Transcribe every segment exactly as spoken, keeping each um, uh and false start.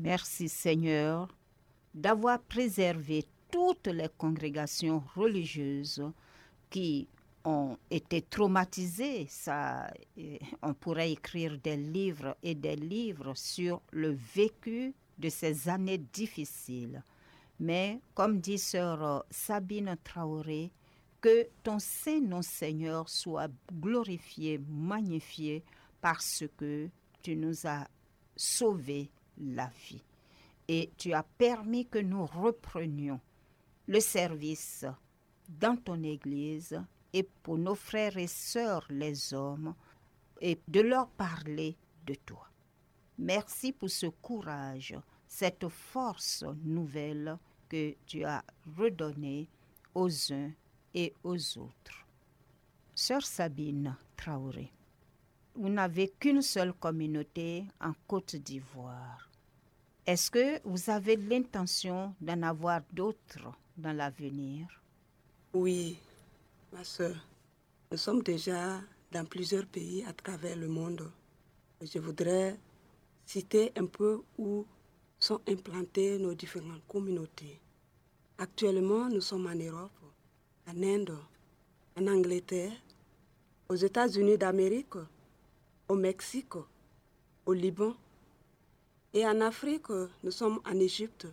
Merci Seigneur d'avoir préservé toutes les congrégations religieuses qui ont été traumatisées. Ça, on pourrait écrire des livres et des livres sur le vécu de ces années difficiles. Mais comme dit sœur Sabine Traoré, que ton Saint-Nom Seigneur soit glorifié, magnifié, parce que tu nous as sauvé la vie. Et tu as permis que nous reprenions le service dans ton Église et pour nos frères et sœurs les hommes et de leur parler de toi. Merci pour ce courage, cette force nouvelle que tu as redonnée aux uns et aux autres. Sœur Sabine Traoré, vous n'avez qu'une seule communauté en Côte d'Ivoire. Est-ce que vous avez l'intention d'en avoir d'autres dans l'avenir? Oui, ma sœur. Nous sommes déjà dans plusieurs pays à travers le monde. Je voudrais citer un peu où sont implantées nos différentes communautés. Actuellement, nous sommes en Europe, en Inde, en Angleterre, aux États-Unis d'Amérique, au Mexique, au Liban. Et en Afrique, nous sommes en Égypte,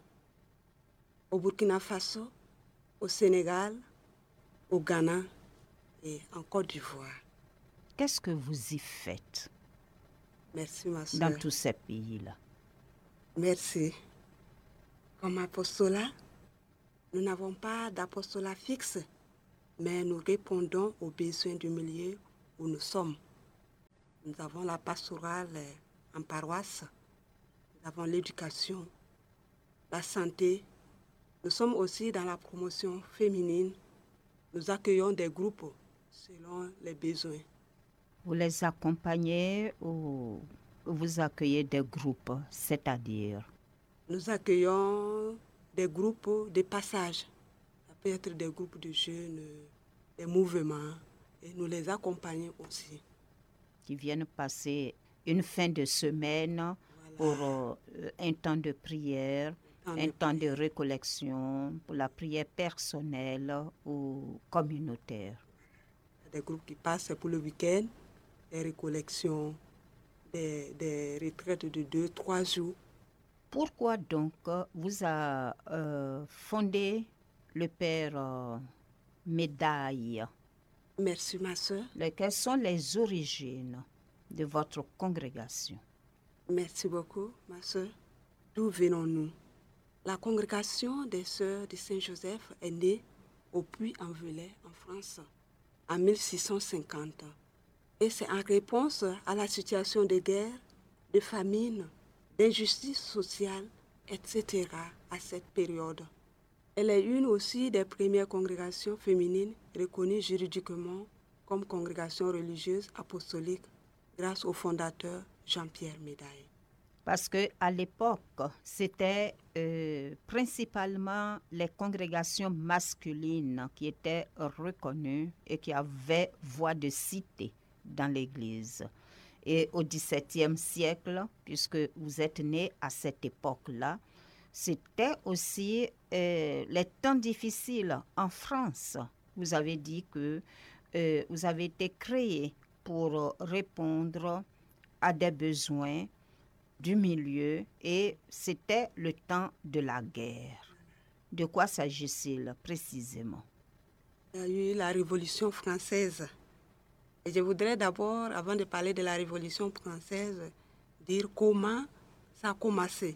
au Burkina Faso, au Sénégal, au Ghana et en Côte d'Ivoire. Qu'est-ce que vous y faites? Merci, ma soeur. Dans tous ces pays-là. Merci. Comme apostolat, nous n'avons pas d'apostolat fixe, mais nous répondons aux besoins du milieu où nous sommes. Nous avons la pastorale en paroisse, nous avons l'éducation, la santé. Nous sommes aussi dans la promotion féminine. Nous accueillons des groupes selon les besoins. Vous les accompagnez ou vous accueillez des groupes, c'est-à-dire? Nous accueillons des groupes de passage. Ça peut être des groupes de jeunes, des mouvements, et nous les accompagnons aussi. Qui viennent passer une fin de semaine voilà. pour euh, un temps de prière, un, temps, un de, temps prière. de récollection, pour la prière personnelle ou communautaire. Des groupes qui passent pour le week-end, des récollections, des, des retraites de deux, trois jours. Pourquoi donc vous avez euh, fondé le Père euh, Médaille? Merci ma soeur. Quelles sont les origines de votre congrégation? Merci beaucoup ma soeur. D'où venons-nous? La congrégation des sœurs de Saint-Joseph est née au Puy-en-Velay en France en mille six cent cinquante. Et c'est en réponse à la situation de guerre, de famine, d'injustice sociale, et cetera à cette période. Elle est une aussi des premières congrégations féminines reconnues juridiquement comme congrégation religieuse apostolique grâce au fondateur Jean-Pierre Médaille. Parce qu'à l'époque, c'était euh, principalement les congrégations masculines qui étaient reconnues et qui avaient voix de cité dans l'Église. Et au dix-septième siècle, puisque vous êtes né à cette époque-là, c'était aussi euh, les temps difficiles en France. Vous avez dit que euh, vous avez été créé pour répondre à des besoins du milieu et c'était le temps de la guerre. De quoi s'agit-il précisément? Il y a eu la Révolution française. Et je voudrais d'abord, avant de parler de la Révolution française, dire comment ça a commencé.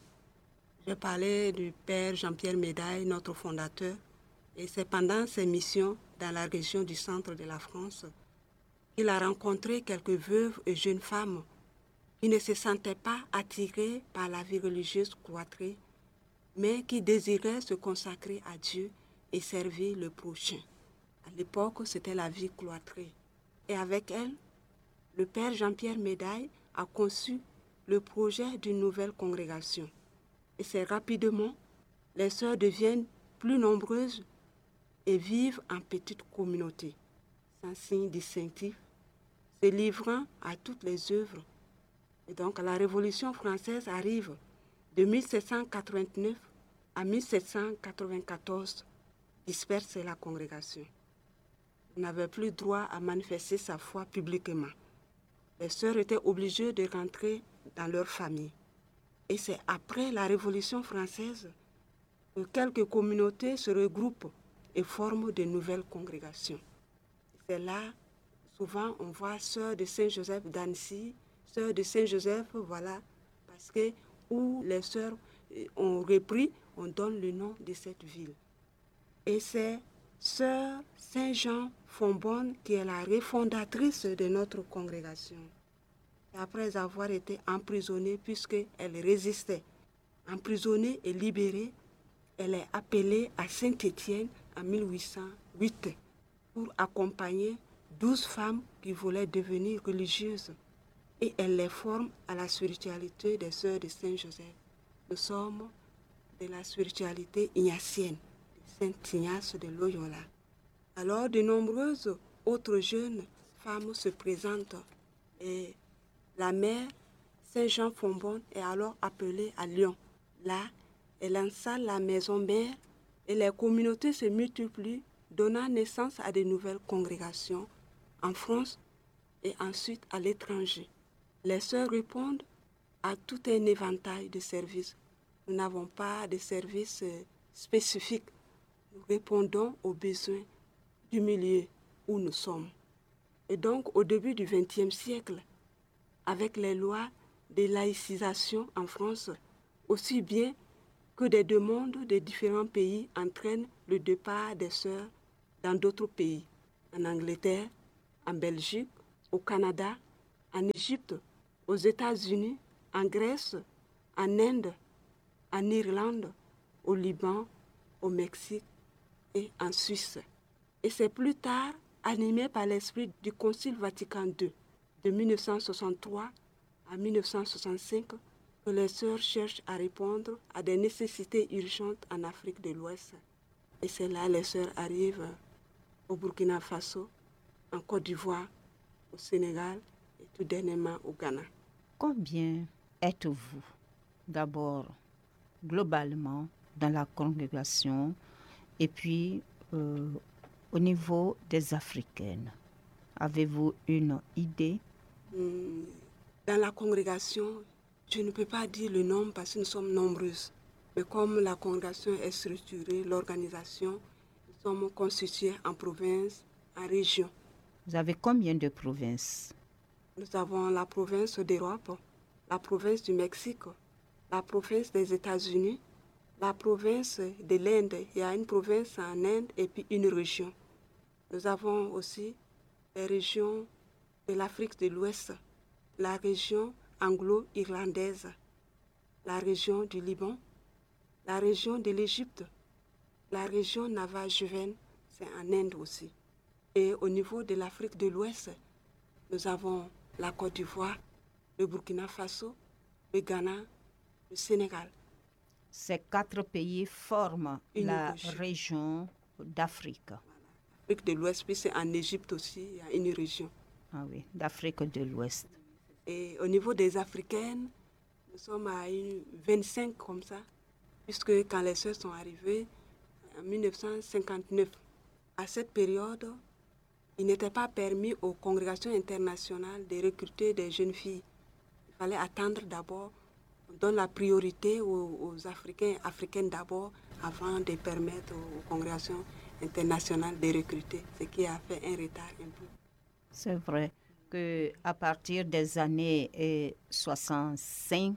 Je parlais du père Jean-Pierre Médaille, notre fondateur, et c'est pendant ses missions dans la région du centre de la France qu'il a rencontré quelques veuves et jeunes femmes qui ne se sentaient pas attirées par la vie religieuse cloîtrée, mais qui désiraient se consacrer à Dieu et servir le prochain. À l'époque, c'était la vie cloîtrée. Et avec elle, le père Jean-Pierre Médaille a conçu le projet d'une nouvelle congrégation. Et c'est rapidement, les sœurs deviennent plus nombreuses et vivent en petites communautés, sans signe distinctif, se livrant à toutes les œuvres. Et donc la Révolution française arrive De mille sept cent quatre-vingt-neuf à mille sept cent quatre-vingt-quatorze, disperse la congrégation. On n'avait plus droit à manifester sa foi publiquement. Les sœurs étaient obligées de rentrer dans leur famille. Et c'est après la Révolution française que quelques communautés se regroupent et forment de nouvelles congrégations. C'est là, souvent, on voit sœurs de Saint-Joseph d'Annecy, sœurs de Saint-Joseph, voilà, parce que où les sœurs ont repris, on donne le nom de cette ville. Et c'est sœur Saint-Jean Fonbonne qui est la refondatrice de notre congrégation. Après avoir été emprisonnée, puisqu'elle résistait, emprisonnée et libérée, elle est appelée à Saint-Étienne en mille huit cent huit pour accompagner douze femmes qui voulaient devenir religieuses. Et elle les forme à la spiritualité des sœurs de Saint-Joseph. Nous sommes de la spiritualité ignatienne, de Saint-Ignace de Loyola. Alors, de nombreuses autres jeunes femmes se présentent et la mère, Saint-Jean Fonbonne, est alors appelée à Lyon. Là, elle installe la maison mère et les communautés se multiplient, donnant naissance à de nouvelles congrégations en France et ensuite à l'étranger. Les sœurs répondent à tout un éventail de services. Nous n'avons pas de services spécifiques. Nous répondons aux besoins du milieu où nous sommes. Et donc, au début du vingtième siècle, avec les lois de laïcisation en France, aussi bien que des demandes de différents pays entraînent le départ des sœurs dans d'autres pays, en Angleterre, en Belgique, au Canada, en Égypte, aux États-Unis, en Grèce, en Inde, en Irlande, au Liban, au Mexique et en Suisse. Et c'est plus tard, animé par l'esprit du Concile Vatican deux, de mille neuf cent soixante-trois à mille neuf cent soixante-cinq, que les sœurs cherchent à répondre à des nécessités urgentes en Afrique de l'Ouest. Et c'est là que les sœurs arrivent au Burkina Faso, en Côte d'Ivoire, au Sénégal et tout dernièrement au Ghana. Combien êtes-vous d'abord globalement dans la congrégation et puis euh, au niveau des Africaines? Avez-vous une idée? Dans la congrégation, je ne peux pas dire le nombre parce que nous sommes nombreuses. Mais comme la congrégation est structurée, l'organisation, nous sommes constitués en provinces, en régions. Vous avez combien de provinces? Nous avons la province d'Europe, la province du Mexique, la province des États-Unis, la province de l'Inde. Il y a une province en Inde et puis une région. Nous avons aussi les régions de l'Afrique de l'Ouest, la région anglo-irlandaise, la région du Liban, la région de l'Égypte, la région Nava-Juven, c'est en Inde aussi. Et au niveau de l'Afrique de l'Ouest, nous avons la Côte d'Ivoire, le Burkina Faso, le Ghana, le Sénégal. Ces quatre pays forment Une la région. région d'Afrique. L'Afrique de l'Ouest, puis c'est en Égypte aussi, il y a une région. Ah oui, d'Afrique de l'Ouest. Et au niveau des Africaines, nous sommes à une vingt-cinq comme ça, puisque quand les sœurs sont arrivées en mille neuf cent cinquante-neuf, à cette période, il n'était pas permis aux congrégations internationales de recruter des jeunes filles. Il fallait attendre d'abord, on donne la priorité aux, aux Africains, Africaines d'abord, avant de permettre aux congrégations internationales de recruter, ce qui a fait un retard un peu. C'est vrai qu'à partir des années eh, soixante-cinq,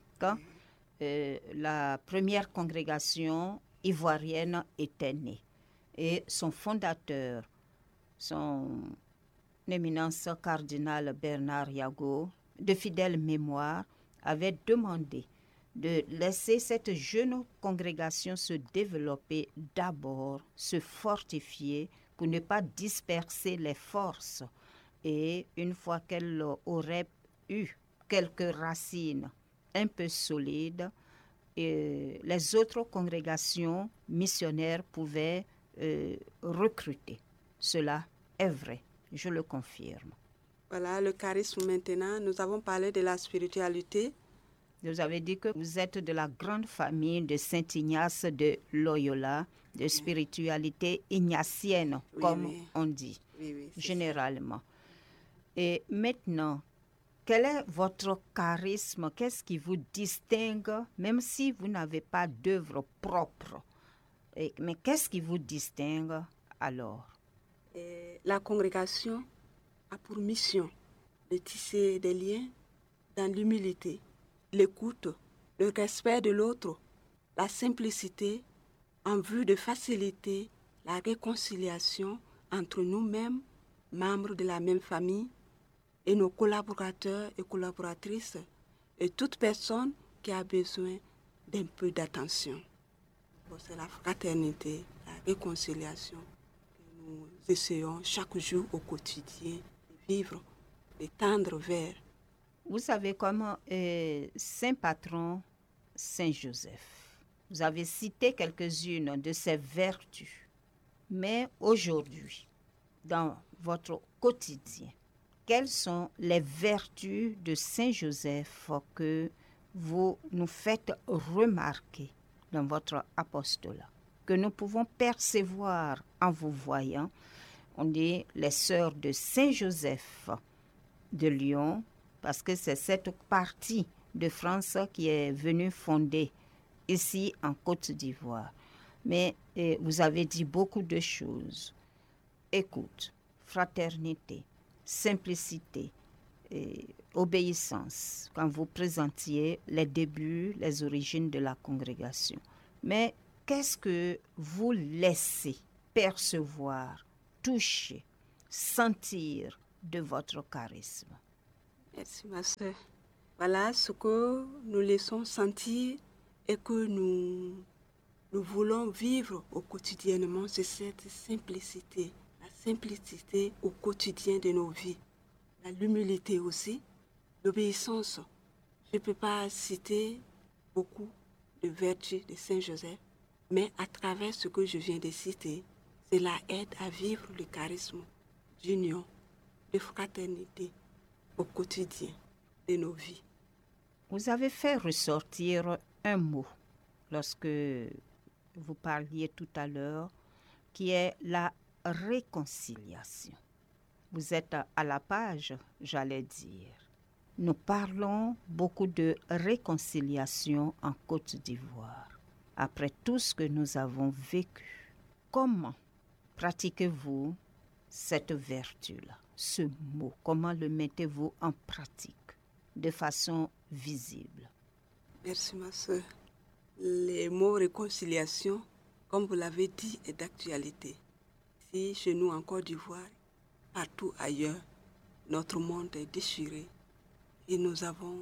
eh, la première congrégation ivoirienne était née. Et son fondateur, son éminence cardinal Bernard Yago, de fidèle mémoire, avait demandé de laisser cette jeune congrégation se développer d'abord, se fortifier pour ne pas disperser les forces. Et une fois qu'elle aurait eu quelques racines un peu solides, et les autres congrégations missionnaires pouvaient euh, recruter. Cela est vrai, je le confirme. Voilà le charisme maintenant. Nous avons parlé de la spiritualité. Vous avez dit que vous êtes de la grande famille de Saint-Ignace de Loyola, de spiritualité ignatienne, Oui, comme oui. on dit Oui, oui, c'est généralement. Et maintenant, quel est votre charisme? Qu'est-ce qui vous distingue, même si vous n'avez pas d'œuvre propre? Et- mais qu'est-ce qui vous distingue alors? ça. Et la congrégation a pour mission de tisser des liens dans l'humilité, l'écoute, le respect de l'autre, la simplicité, en vue de faciliter la réconciliation entre nous-mêmes, membres de la même famille, et nos collaborateurs et collaboratrices, et toute personne qui a besoin d'un peu d'attention. Bon, c'est la fraternité, la réconciliation que nous essayons chaque jour au quotidien de vivre, de tendre vers. Vous savez comment euh, Saint Patron, Saint Joseph, vous avez cité quelques-unes de ses vertus, mais aujourd'hui, dans votre quotidien, quelles sont les vertus de Saint Joseph que vous nous faites remarquer dans votre apostolat, que nous pouvons percevoir en vous voyant? On dit les sœurs de Saint Joseph de Lyon, parce que c'est cette partie de France qui est venue fonder ici en Côte d'Ivoire. Mais eh, vous avez dit beaucoup de choses. Écoute, fraternité, simplicité, et obéissance, quand vous présentiez les débuts, les origines de la congrégation. Mais qu'est-ce que vous laissez percevoir, toucher, sentir de votre charisme? Merci ma soeur. Voilà ce que nous laissons sentir et que nous, nous voulons vivre au quotidiennement, c'est cette simplicité, la simplicité au quotidien de nos vies, l'humilité aussi, l'obéissance. Je ne peux pas citer beaucoup de vertus de Saint Joseph, mais à travers ce que je viens de citer, cela aide à vivre le charisme d'union, de fraternité au quotidien de nos vies. Vous avez fait ressortir un mot lorsque vous parliez tout à l'heure, qui est la réconciliation. Vous êtes à la page, j'allais dire. Nous parlons beaucoup de réconciliation en Côte d'Ivoire. Après tout ce que nous avons vécu, comment pratiquez-vous cette vertu-là, ce mot? Comment le mettez-vous en pratique de façon visible? Merci ma soeur. Les mots réconciliation, comme vous l'avez dit, est d'actualité. Si chez nous en Côte d'Ivoire, partout ailleurs, notre monde est déchiré et nous avons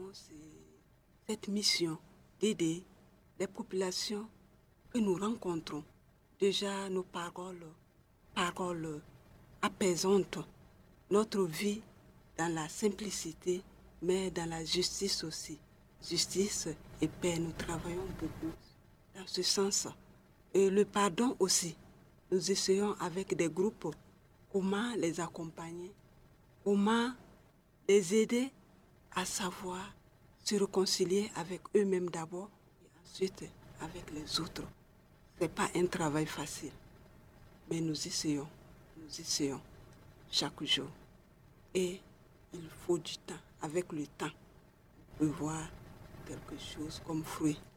cette mission d'aider les populations que nous rencontrons. Déjà nos paroles, paroles apaisantes, notre vie dans la simplicité, mais dans la justice aussi. Justice et paix, nous travaillons beaucoup dans ce sens. Et le pardon aussi, nous essayons avec des groupes comment les accompagner, comment les aider à savoir se réconcilier avec eux-mêmes d'abord et ensuite avec les autres. Ce n'est pas un travail facile, mais nous essayons, nous essayons chaque jour. Et il faut du temps. Avec le temps, on peut voir quelque chose comme fruit.